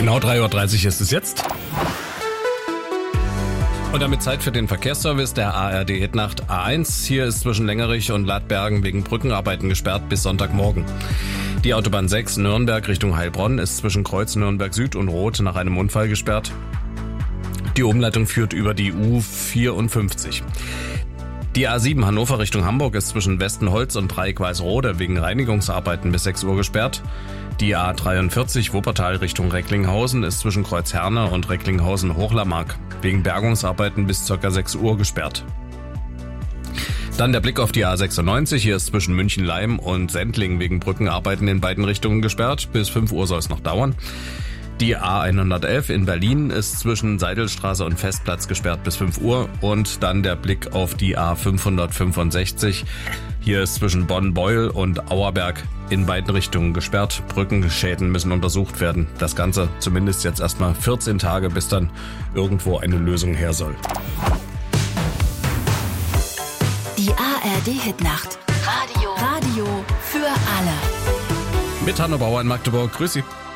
Genau 3:30 Uhr ist es jetzt. Und damit Zeit für den Verkehrsservice der ARD Hitnacht A1. Hier ist zwischen Längerich und Ladbergen wegen Brückenarbeiten gesperrt bis Sonntagmorgen. Die Autobahn 6 Nürnberg Richtung Heilbronn ist zwischen Kreuz Nürnberg Süd und Roth nach einem Unfall gesperrt. Die Umleitung führt über die U54. Die A7 Hannover Richtung Hamburg ist zwischen Westenholz und Dreieck-Weißrode wegen Reinigungsarbeiten bis 6 Uhr gesperrt. Die A43 Wuppertal Richtung Recklinghausen ist zwischen Kreuzherne und Recklinghausen-Hochlarmark wegen Bergungsarbeiten bis ca. 6 Uhr gesperrt. Dann der Blick auf die A96. Hier ist zwischen München-Leim und Sendling wegen Brückenarbeiten in beiden Richtungen gesperrt. Bis 5 Uhr soll es noch dauern. Die A111 in Berlin ist zwischen Seidelstraße und Festplatz gesperrt bis 5 Uhr. Und dann der Blick auf die A565. Hier ist zwischen Bonn-Beuel und Auerberg in beiden Richtungen gesperrt. Brückenschäden müssen untersucht werden. Das Ganze zumindest jetzt erstmal 14 Tage, bis dann irgendwo eine Lösung her soll. Die ARD Hitnacht. Radio für alle. Mit Hanno Bauer in Magdeburg. Grüß Sie.